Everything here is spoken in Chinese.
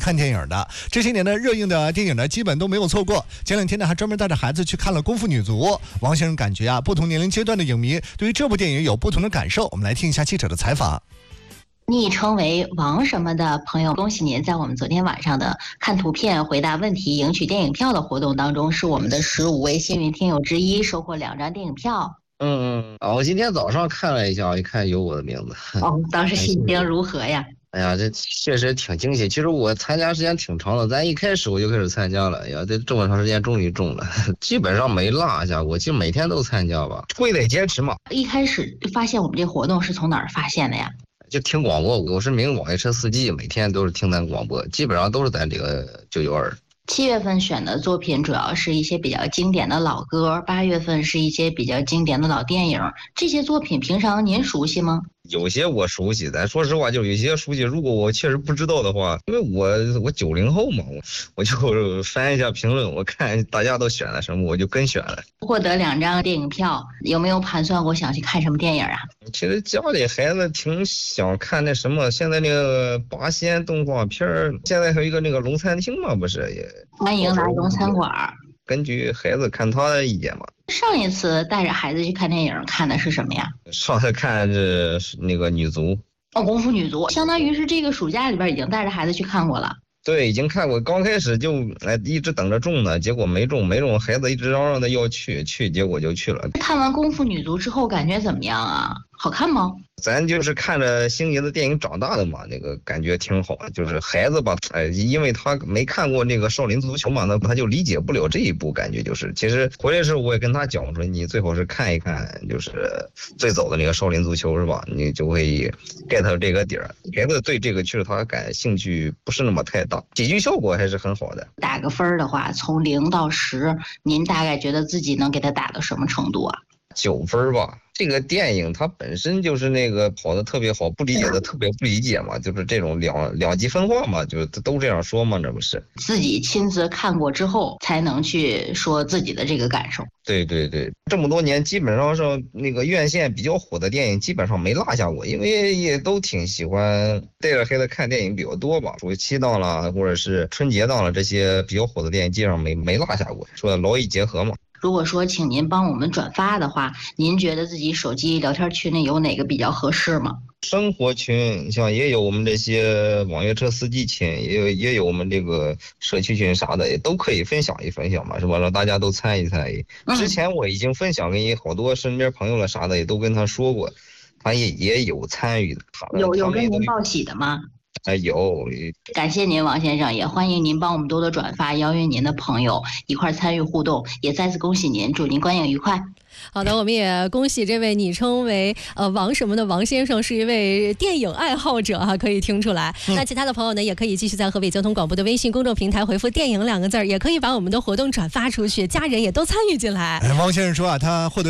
看电影的。这些年呢，热映的电影呢，基本都没有错过。前两天呢，还专门带着孩子去看了《功夫女足》。王先生感觉啊，不同年龄阶段的影迷对于这部电影有不同的感受。我们来听一下记者的采访。 昵称为王什么的朋友，恭喜您在我们昨天晚上的看图片回答问题赢取电影票的活动当中，是我们的15位幸运听友之一，收获2张电影票。 我今天早上看了一下，一看有我的名字。 当时心情如何呀？ 哎呀，这确实挺惊喜。其实我参加时间挺长的，咱一开始我就开始参加了。哎呀，这这么长时间终于中了，基本上没落下过，就每天都参加吧，会得坚持嘛。 一开始发现我们这活动是从哪儿发现的呀？ 就听广播，我是名网约车司机，每天都是听咱广播，基本上都是在这个992。 7月份选的作品主要是一些比较经典的老歌，8月份是一些比较经典的老电影。这些作品平常您熟悉吗？ 有些我熟悉，咱说实话，就有些熟悉。如果我确实不知道的话，因为我90后嘛，我就翻一下评论，我看大家都选了什么，我就跟选了。 获得2张电影票，有没有盘算过想去看什么电影啊？ 其实家里孩子挺想看那什么，现在那个八仙动画片儿，现在还有一个那个龙餐厅嘛，不是也？ 欢迎来龙餐馆。 根据孩子看他的意见嘛。 上一次带着孩子去看电影看的是什么呀？ 上次看是那个女足。 功夫女足，相当于是这个暑假里边已经带着孩子去看过了。 对，已经看过。刚开始就一直等着中呢，结果没中，孩子一直嚷嚷的要去，结果就去了。 看完功夫女足之后感觉怎么样啊？好看吗？ 咱就是看着星爷的电影长大的嘛，那个感觉挺好。就是孩子吧，因为他没看过那个少林足球嘛，那他就理解不了这一部感觉。就是其实回来时候我也跟他讲说，你最好是看一看，就是最早的那个少林足球是吧？你就会 get 这个点儿。孩子对这个其实他感兴趣不是那么太大，喜剧效果还是很好的。 打个分的话，从0到10，您大概觉得自己能给他打到什么程度啊 ？9分吧。这个电影它本身就是那个跑得特别好，不理解的特别不理解嘛，就是这种两极分化嘛，就都这样说嘛，这不是自己亲自看过之后才能去说自己的这个感受。 对，这么多年基本上是那个院线比较火的电影基本上没落下过，因为也都挺喜欢带着孩子看电影比较多吧，暑期档了或者是春节档了，这些比较火的电影基本上没落下过，说劳逸结合嘛。 如果说请您帮我们转发的话，您觉得自己手机聊天群里有哪个比较合适吗？ 生活群像也有我们这些网约车司机群，也有我们这个社区群啥的，也都可以分享一分享嘛，是吧？让大家都参与参与。之前我已经分享给好多身边朋友了啥的，也都跟他说过，他也有参与的。 有跟您报喜的吗？ 有。 感谢您王先生，也欢迎您帮我们多多转发，邀约您的朋友一块参与互动，也再次恭喜您，祝您观影愉快。 好的，我们也恭喜这位昵称为王什么的王先生是一位电影爱好者哈，可以听出来。那其他的朋友呢，也可以继续在河北交通广播的微信公众平台回复电影2个字，也可以把我们的活动转发出去，家人也都参与进来。 王先生说啊，他获得